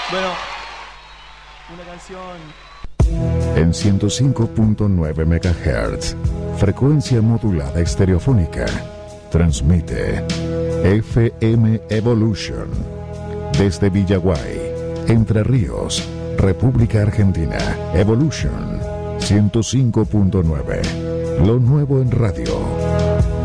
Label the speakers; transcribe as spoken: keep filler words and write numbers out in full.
Speaker 1: Bueno, una canción.
Speaker 2: En ciento cinco punto nueve megahertz, frecuencia modulada estereofónica, transmite F M Evolution desde Villaguay, Entre Ríos, República Argentina. Evolution ciento cinco punto nueve, lo nuevo en radio.